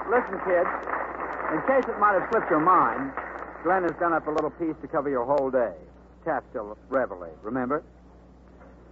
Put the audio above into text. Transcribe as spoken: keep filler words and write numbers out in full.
Listen, kid. In case it might have slipped your mind, Glenn has done up a little piece to cover your whole day. Taft till Reveille, remember?